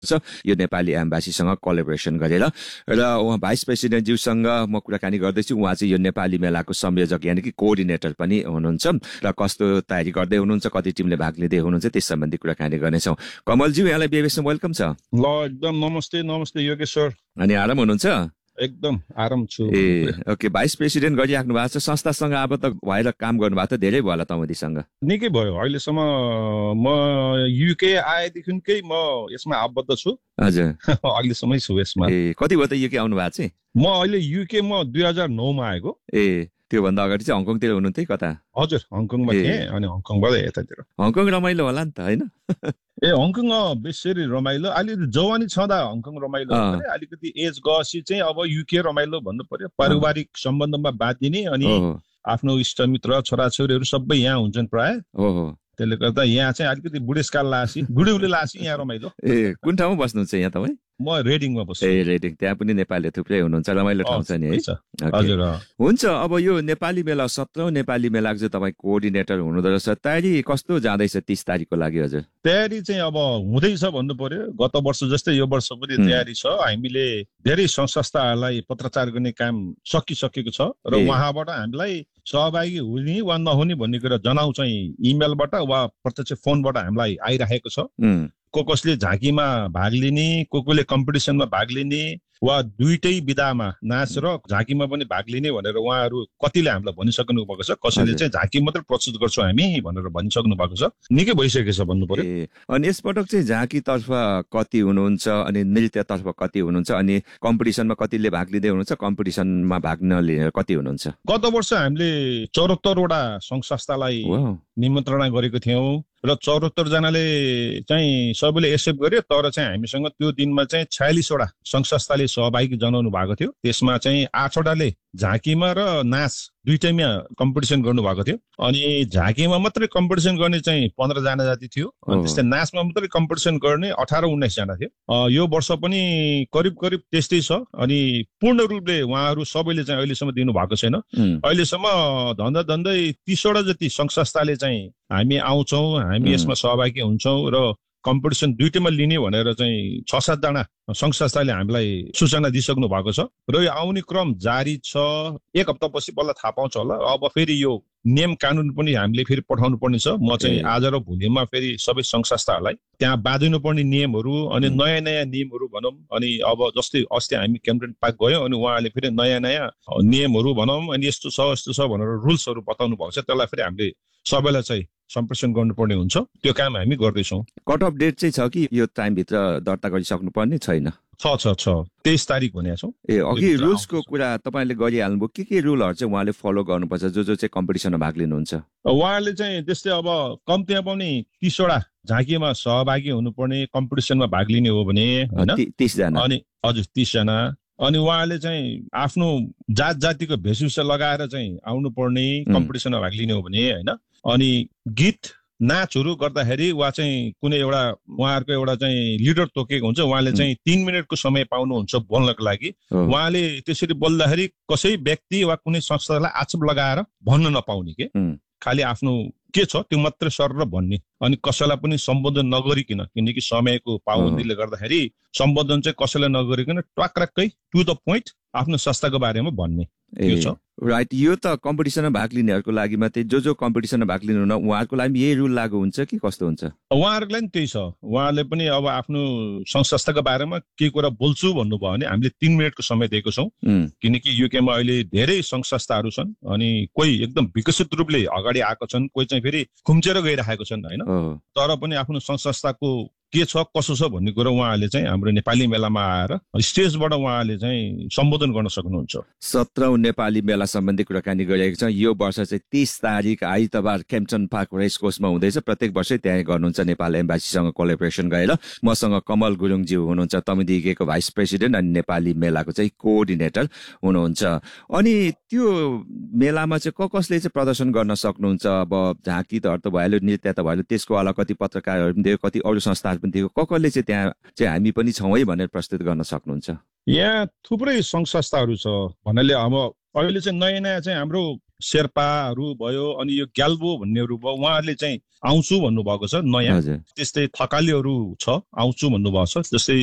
छ यो नेपाली एम्बासीसँग कोलाबोरेसन गरेर र उहाँ भाइस प्रेसिडेन्ट ज्यूसँग म कुराकानी गर्दैछु। उहाँ चाहिँ यो नेपाली मेलाको संयोजक यानि कि कोअर्डिनेटर पनि हुनुहुन्छ र कस्तो तयारी गर्दै हुनुहुन्छ, कति टिमले भाग लिँदै हुनुहुन्छ त्यस सम्बन्धी कुराकानी गर्नेछौँ। कमलज्यू, यहाँलाई बेबेसमा वेलकम छ। ल एकदम नमस्ते योगेश सर। अनि आराम हुनुहुन्छ? एकदम आराम छु। ओके, भाइस प्रेसिडेन्ट गरिराख्नु भएको छ, संस्थासँग आबद्ध भएर काम गर्नुभएको त धेरै भयो होला तमदीसँग? निकै भयो। अहिलेसम्म म युके आएदेखिकै म यसमा आबद्ध छु। हजुर। अहिलेसम्मै छु यसमा। कति भयो त युके आउनु भएको चाहिँ? म अहिले युके 2009 मा आएको। त्योभन्दा अगाडि चाहिँ हङकङतिर हुनुहुन्थ्यो कता? हजुर, हङकङमा थिएँ अनि हङकङबाट यतातिर। हङकङ रमाइलो होला नि त होइन? हङकङ बेसरी रमाइलो। अलि जवानी छँदा हङकङ रमाइलो, अलिकति एज गएपछि चाहिँ अब युके रमाइलो भन्नु पर्यो। पारिवारिक सम्बन्धमा बाँधिने अनि आफ्नो इष्टमित्र छोराछोरीहरू सबै यहाँ हुन्छन् प्राय। त्यसले गर्दा यहाँ चाहिँ अलिकति बुढेसकाल लासी बुढेउले लासी यहाँ रमाइलो। कुन ठाउँमा बस्नुहुन्छ यहाँ तपाईँ? म रेडिङमा बस्छु। रेडिङ, त्यहाँ पनि नेपाली थुप्रै हुनुहुन्छ, रमाइलो ठाउँ छ नि है? हजुर हुन्छ। अब यो नेपाली मेला 17औं नेपाली मेलाको चाहिँ तपाईँ कोअर्डिनेटर हुनुहुँदो रहेछ। तयारी कस्तो जाँदैछ 30 तारिकको लागि? हजुर, तयारी चाहिँ अब हुँदैछ भन्नु पर्यो। गत वर्ष जस्तै यो वर्ष पनि तयारी छ। हामीले धेरै संस्थाहरूलाई पत्रचार गर्ने काम सकिसकेको छ र उहाँबाट हामीलाई सहभागी हुने वा नहुने भन्ने कुरा जनाउ चाहिँ इमेलबाट वा प्रत्यक्ष फोनबाट हामीलाई आइरहेको छ। कसले झाँकीमा भाग लिने, कसले कम्पिटिसनमा भाग लिने वा दुईटै विधामा नाच र झाँकीमा पनि भाग लिने भनेर उहाँहरू कतिले हामीलाई भनिसक्नु भएको छ। कसैले चाहिँ झाँकी मात्रै प्रस्तुत गर्छौँ हामी भनेर भनिसक्नु भएको छ। निकै भइसकेको छ भन्नु पर्यो। अनि यसपटक चाहिँ झाँकीतर्फ कति हुनुहुन्छ अनि नृत्यतर्फ कति हुनुहुन्छ अनि कम्पिटिसनमा कतिले भाग लिँदै हुनुहुन्छ, कम्पिटिसनमा भाग नलिएर कति हुनुहुन्छ? गत वर्ष हामीले 74 वटा सङ्घ संस्थालाई निमन्त्रणा गरेको थियौँ र 74 जनाले चाहिँ सबैले एक्सेप्ट गर्यो। तर चाहिँ हामीसँग त्यो दिनमा चाहिँ 46 वटा सङ्घ संस्थाले सहभागी जनाउनु भएको थियो। त्यसमा चाहिँ 8 वटाले झाँकीमा र नाच दुईटैमा कम्पिटिसन गर्नु भएको थियो। अनि झाँकीमा मात्रै कम्पिटिसन गर्ने चाहिँ 15 जना जति थियो। अनि त्यस्तै नाचमा मात्रै कम्पिटिसन गर्ने 18-19 जना थियो। यो वर्ष पनि करिब त्यस्तै छ। अनि पूर्ण रूपले उहाँहरू सबैले चाहिँ अहिलेसम्म दिनु भएको छैन। अहिलेसम्म धन्दै 30 वटा जति सङ्घ संस्थाले चाहिँ हामी आउँछौँ, हामी यसमा सहभागी हुन्छौँ र कम्पिटिसन दुईटैमा लिने भनेर चाहिँ 6-7 जना सङ्घ संस्थाले हामीलाई सूचना दिइसक्नु भएको छ र यो आउने क्रम जारी छ। एक हप्तापछि बल्ल थाहा पाउँछ होला। अब फेरि यो नियम कानुन पनि हामीले फेरि पठाउनु पर्ने छ। म चाहिँ आज र भोलिमा फेरि सबै सङ्घ संस्थाहरूलाई त्यहाँ बाँधिनु पर्ने नियमहरू अनि नयाँ नियमहरू भनौँ। अनि अब जस्तै अस्ति हामी क्याम्पेन पार्क गयौँ अनि उहाँले फेरि नयाँ नियमहरू भनौँ अनि यस्तो छ भनेर रुल्सहरू बताउनु भएको छ। त्यसलाई फेरि हामीले सबैलाई चाहिँ सम्प्रेषण गर्नुपर्ने हुन्छ। त्यो काम हामी गर्दैछौँ। कट अफ डेट चाहिँ छ कि यो टाइमभित्र दर्ता गरिसक्नु पर्ने छैन? छ 23 तारिक भनेको छौँ। अघि रुल्सको कुरा तपाईँले गरिहाल्नुभयो। के रुलहरू चाहिँ उहाँले फलो गर्नुपर्छ जो चाहिँ कम्पिटिसनमा भाग लिनुहुन्छ? उहाँले चाहिँ त्यस्तै अब कम्तीमा पनि 30 वटा झाँकीमा सहभागी हुनुपर्ने, कम्पिटिसनमा भाग लिने हो भने 30 जना। अनि हजुर 30 जना। अनि उहाँले चाहिँ आफ्नो जातिको वेशभूषा लगाएर चाहिँ आउनु पर्ने, कम्पिटिसनमा भाग लिने हो भने होइन। अनि गीत नाचहरू गर्दाखेरि वा चाहिँ कुनै एउटा उहाँहरूको एउटा चाहिँ लिडर तोकेको हुन्छ। उहाँले चाहिँ 3 मिनटको समय पाउनुहुन्छ बोल्नको लागि। उहाँले त्यसरी बोल्दाखेरि कसै व्यक्ति वा कुनै संस्थालाई आक्षेप लगाएर भन्न नपाउने के खालि आफ्नो के छ त्यो मात्रै सर भन्ने। अनि कसैलाई पनि सम्बोधन नगरिकन, किनकि समयको पाबन्दीले गर्दाखेरि सम्बोधन चाहिँ कसैलाई नगरिकन ट्वाक्कै टु द पोइन्ट आफ्नो संस्थाको बारेमा भन्ने यो छ। राइट। यो त कम्पिटिसनमा भाग लिनेहरूको लागि मात्रै, जो कम्पिटिसनमा भाग लिनुहुन्न उहाँहरूको लागि यही रुल लागू हुन्छ कि कस्तो हुन्छ? उहाँहरूको लागि त्यही छ। उहाँले पनि अब आफ्नो सङ्घ संस्थाको बारेमा के कुरा बोल्छु भन्नुभयो भने हामीले 3 मिनटको समय दिएको छौँ। किनकि युकेमा अहिले धेरै सङ्घ संस्थाहरू छन् अनि कोही एकदम विकसित रूपले अगाडि आएको छन्, कोही चाहिँ फेरि खुम्चेर गइरहेको छन् होइन। तर पनि आफ्नो सङ्घ संस्थाको के छ कसो छ भन्ने कुरा उहाँले चाहिँ हाम्रो नेपाली मेलामा आएर स्टेजबाट उहाँले चाहिँ सम्बोधन गर्न सक्नुहुन्छ। 17औं नेपाली मेला सम्बन्धी कुराकानी गरिरहेको छ। यो वर्ष चाहिँ 30 तारिक आइतबार केम्पटन पार्क रेस कोर्समा हुँदैछ। प्रत्येक वर्षै त्यहाँ गर्नुहुन्छ नेपाल एम्बासीसँग कोलाबोरेसन गरेर। मसँग कमल गुरुङज्यू हुनुहुन्छ, तमिदिगेको भाइस प्रेसिडेन्ट अनि नेपाली मेलाको चाहिँ कोअर्डिनेटर हुनुहुन्छ। अनि त्यो मेलामा चाहिँ कसले चाहिँ प्रदर्शन गर्न सक्नुहुन्छ? अब झाँकी त भइहाल्यो, नृत्य त भइहाल्यो, त्यसको अलग कति पत्रकारहरू पनि थियो, कति अरू संस्थाहरू पनि थियो। कसले चाहिँ त्यहाँ चाहिँ हामी पनि छौँ है भनेर प्रस्तुत गर्न सक्नुहुन्छ? यहाँ थुप्रै सङ्घ संस्थाहरू छ भन्नाले अब अहिले चाहिँ नयाँ चाहिँ हाम्रो शेर्पाहरू भयो अनि यो ग्याल्बो भन्नेहरू भयो उहाँहरूले चाहिँ आउँछु भन्नुभएको छ नयाँ। त्यस्तै थकालीहरू छ आउँछु भन्नुभएको छ। जस्तै